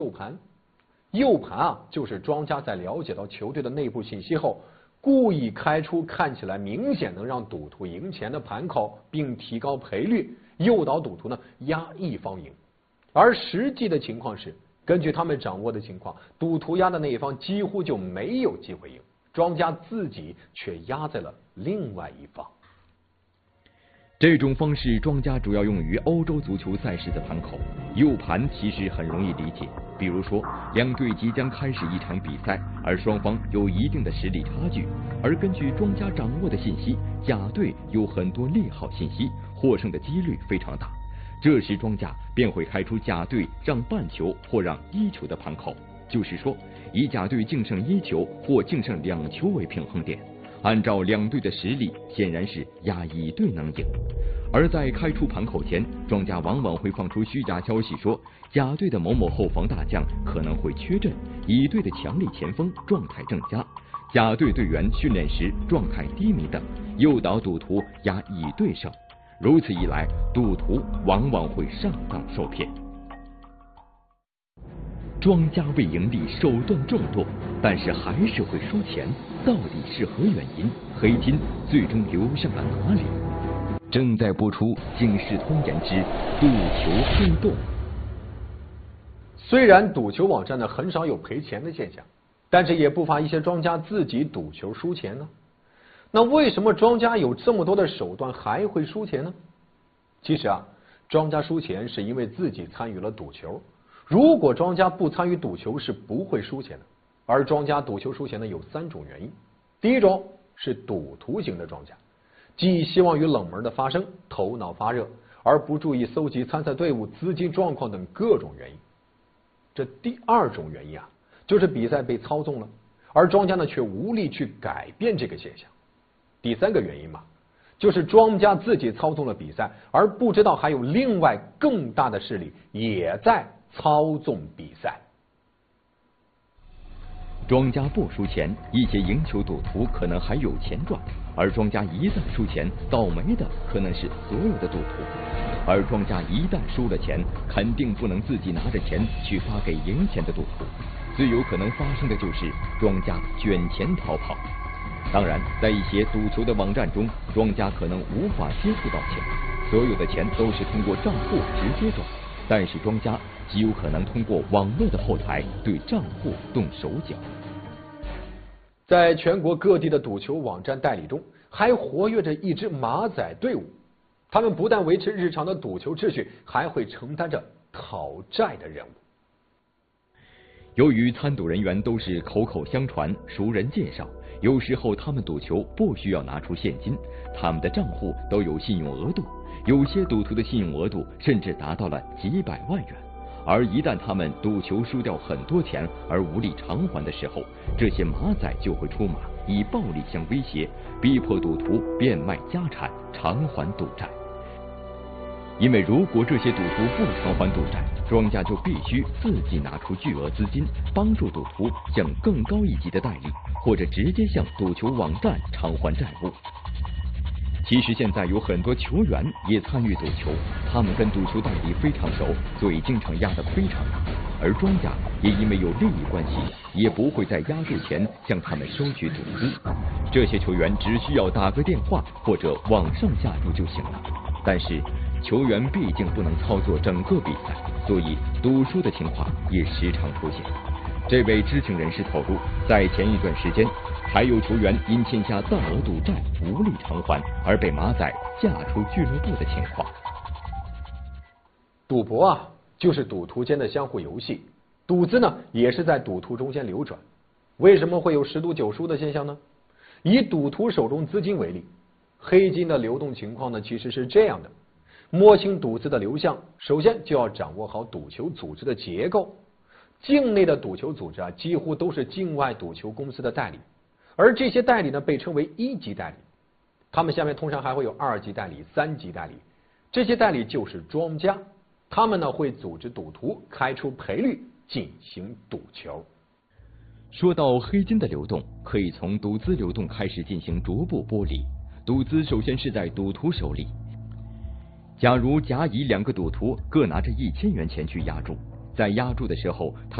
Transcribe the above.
诱盘。诱盘啊，就是庄家在了解到球队的内部信息后，故意开出看起来明显能让赌徒赢钱的盘口，并提高赔率，诱导赌徒呢压一方赢。而实际的情况是，根据他们掌握的情况，赌徒压的那一方几乎就没有机会赢，庄家自己却压在了另外一方。 这种方式庄家主要用于欧洲足球赛事的盘口。诱盘其实很容易理解，比如说两队即将开始一场比赛，而双方有一定的实力差距，而根据庄家掌握的信息，甲队有很多利好信息，获胜的几率非常大。这时庄家便会开出甲队让半球或让1球的盘口，就是说以甲队净胜1球或净胜2球为平衡点。按照两队的实力，显然是压乙队能赢。而在开出盘口前，庄家往往会放出虚假消息，说甲队的某某后防大将可能会缺阵，乙队的强力前锋状态正佳，甲队队员训练时状态低迷等，诱导赌徒压乙队胜。如此一来，赌徒往往会上当受骗。庄家为盈利手段众多，但是还是会输钱，到底是何原因？黑金最终流向了哪里？正在播出《警世通言之赌球黑洞》。 虽然赌球网站呢很少有赔钱的现象，但是也不乏一些庄家自己赌球输钱呢。那为什么庄家有这么多的手段还会输钱呢？其实啊，庄家输钱是因为自己参与了赌球。如果庄家不参与赌球，是不会输钱的。而庄家赌球输钱呢，有3种原因。第一种是赌徒型的庄家，寄希望于冷门的发生，头脑发热，而不注意搜集参赛队伍资金状况等各种原因。这第2种原因啊，就是比赛被操纵了，而庄家呢却无力去改变这个现象。第3个原因嘛，就是庄家自己操纵了比赛，而不知道还有另外更大的势力也在操纵比赛。 庄家不输钱，一些赢球赌徒可能还有钱赚，而庄家一旦输钱，倒霉的可能是所有的赌徒。而庄家一旦输了钱，肯定不能自己拿着钱去发给赢钱的赌徒，最有可能发生的就是庄家卷钱逃跑。当然，在一些赌球的网站中，庄家可能无法接触到钱，所有的钱都是通过账户直接转，但是庄家极有可能通过网络的后台对账户动手脚。 在全国各地的赌球网站代理中，还活跃着一支马仔队伍，他们不但维持日常的赌球秩序，还会承担着讨债的任务。 由于参赌人员都是口口相传、熟人介绍，有时候他们赌球不需要拿出现金，他们的账户都有信用额度，有些赌徒的信用额度甚至达到了几百万元。而一旦他们赌球输掉很多钱而无力偿还的时候，这些马仔就会出马，以暴力相威胁，逼迫赌徒变卖家产偿还赌债。因为如果这些赌徒不偿还赌债，庄家就必须自己拿出巨额资金，帮助赌徒向更高一级的代理，或者直接向赌球网站偿还债务。其实现在有很多球员也参与赌球，他们跟赌球代理非常熟，所以经常压得非常大，而庄家也因为有利益关系，也不会在压注前向他们收取赌资。这些球员只需要打个电话或者网上下注就行了。但是球员毕竟不能操作整个比赛，所以赌输的情况也时常出现。这位知情人士透露，在前一段时间，还有球员因欠下大额赌债无力偿还，而被马仔架出俱乐部的情况。 赌博啊，就是赌徒间的相互游戏，赌资呢也是在赌徒中间流转。为什么会有10赌9输的现象呢？以赌徒手中资金为例，黑金的流动情况呢其实是这样的：摸清赌资的流向，首先就要掌握好赌球组织的结构。境内的赌球组织啊，几乎都是境外赌球公司的代理，而这些代理呢被称为1级代理，他们下面通常还会有2级代理、3级代理，这些代理就是庄家，他们呢会组织赌徒开出赔率进行赌球。 说到黑金的流动，可以从赌资流动开始进行逐步剥离。赌资首先是在赌徒手里，假如甲乙2个赌徒各拿着1000元钱去压注， 在压注的时候，他